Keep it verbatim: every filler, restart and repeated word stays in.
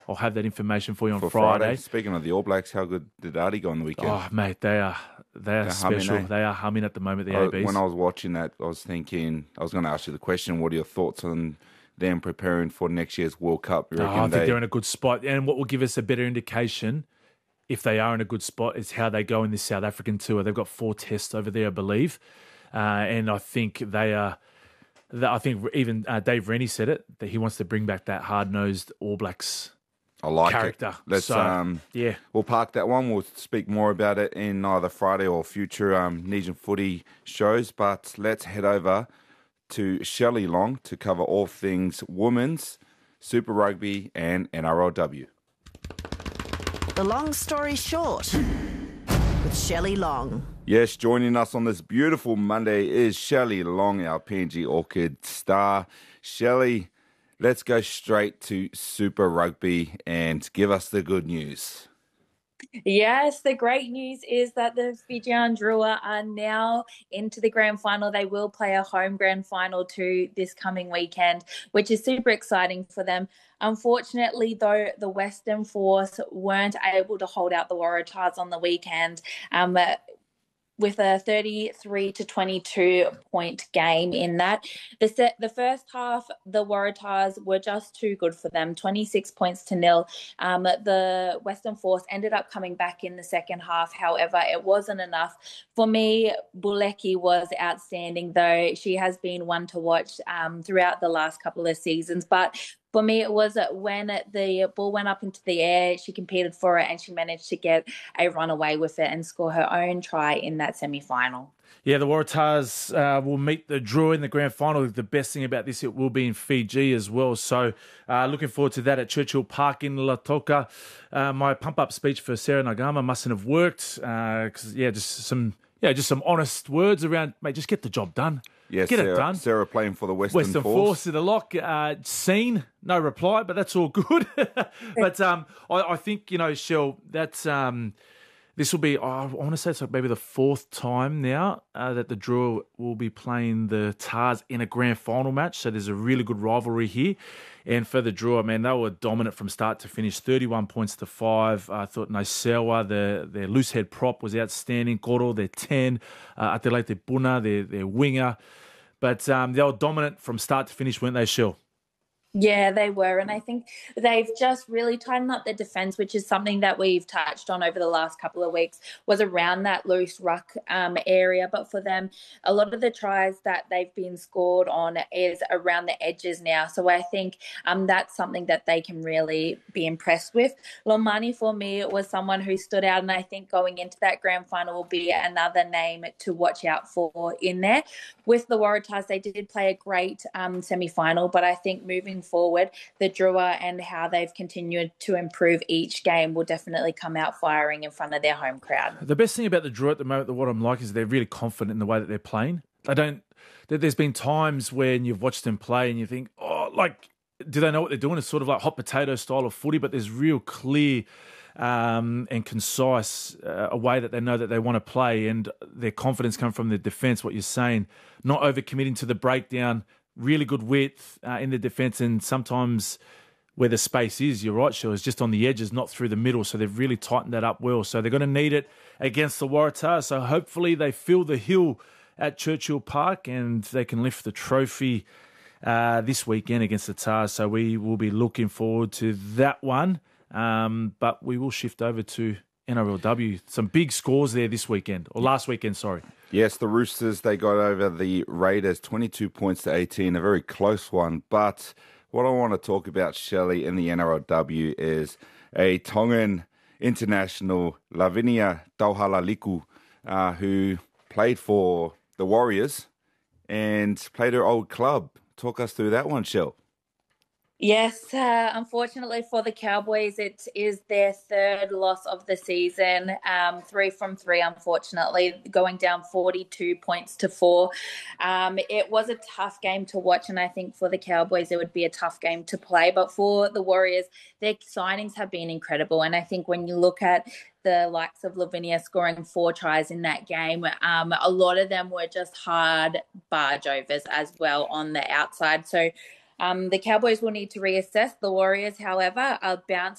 I'll have that information for you on For Friday. Friday. Speaking of the All Blacks, how good did Artie go on the weekend? Oh, mate, they are they are They're special. humming, eh? They are humming at the moment, the I- A Bs. When I was watching that, I was thinking, I was going to ask you the question, what are your thoughts on them preparing for next year's World Cup? You Oh, reckon I think they- they're in a good spot. And what will give us a better indication if they are in a good spot is how they go in this South African tour. They've got four tests over there, I believe. Uh, and I think they are... I think even uh, Dave Rennie said it, that he wants to bring back that hard-nosed All Blacks I like character. it. Let's So, um, yeah. we'll park that one. We'll speak more about it in either Friday or future um, Nesian Footy shows. But let's head over to Shelley Long to cover all things women's, Super Rugby, and N R L W. The long story short with Shelley Long. Yes, joining us on this beautiful Monday is Shelley Long, our P N G Orchid star. Shelley, let's go straight to Super Rugby and give us the good news. Yes, the great news is that the Fijian Drua are now into the grand final. They will play a home grand final too this coming weekend, which is super exciting for them. Unfortunately, though, the Western Force weren't able to hold out the Waratahs on the weekend. Um, with a thirty-three to twenty-two point game in that. The set, the first half, the Waratahs were just too good for them, twenty-six points to nil. Um, the Western Force ended up coming back in the second half. However, it wasn't enough. For me, Buleki was outstanding, though. She has been one to watch um, throughout the last couple of seasons, but for me, it was when the ball went up into the air, she competed for it and she managed to get a run away with it and score her own try in that semi-final. Yeah, the Waratahs uh, will meet the Drua in the grand final. The best thing about this, it will be in Fiji as well. So uh, looking forward to that at Churchill Park in Lautoka. Uh, my pump-up speech for Sarah Nagama mustn't have worked. Uh, 'cause, yeah, just some yeah, just some honest words around, mate, just get the job done. Yes, Get Sarah, it done. Sarah playing for the Western, Western Force. Force to the lock. Uh, seen, no reply, but that's all good. but um, I, I think, you know, Shell, that's... Um, This will be, oh, I want to say it's like maybe the fourth time now uh, that the Drua will be playing the Tars in a grand final match. So there's a really good rivalry here. And for the Drua, man, they were dominant from start to finish, thirty-one points to five. I thought Naisewa, the, their loose head prop, was outstanding. Koro, their ten. Uh, Atelete Puna, their, their winger. But um, they were dominant from start to finish, weren't they, Shell? Yeah, they were. And I think they've just really tightened up their defence, which is something that we've touched on over the last couple of weeks, was around that loose ruck um, area. But for them, a lot of the tries that they've been scored on is around the edges now. So I think um, that's something that they can really be impressed with. Lomani, for me, was someone who stood out. And I think going into that grand final will be another name to watch out for in there. With the Waratahs, they did play a great um, semi-final, but I think moving forward, the Drua and how they've continued to improve each game will definitely come out firing in front of their home crowd. The best thing about the Drua at the moment, what I'm like, is they're really confident in the way that they're playing. They don't. There's been times when you've watched them play and you think, oh, like, do they know what they're doing? It's sort of like hot potato style of footy, but there's real clear um, and concise uh, a way that they know that they want to play, and their confidence comes from their defence. What you're saying, not overcommitting to the breakdown. Really good width uh, in the defence, and sometimes where the space is, you're right, Shell, is just on the edges, not through the middle. So they've really tightened that up well. So they're going to need it against the Waratahs. So hopefully they fill the hill at Churchill Park and they can lift the trophy uh, this weekend against the Tars. So we will be looking forward to that one. Um, but we will shift over to N R L W. Some big scores there this weekend, or last weekend, sorry. Yes, the Roosters, they got over the Raiders, twenty-two points to eighteen, a very close one. But what I want to talk about, Shelley, in the N R L W is a Tongan international, Lavinia Tauhalaliku, uh, who played for the Warriors and played her old club. Talk us through that one, Shell. Yes, uh, unfortunately for the Cowboys, it is their third loss of the season, um, three from three, unfortunately, going down forty-two points to four. Um, it was a tough game to watch, and I think for the Cowboys, it would be a tough game to play. But for the Warriors, their signings have been incredible, and I think when you look at the likes of Lavinia scoring four tries in that game, um, a lot of them were just hard barge overs as well on the outside. So Um, the Cowboys will need to reassess. The Warriors, however, are bounced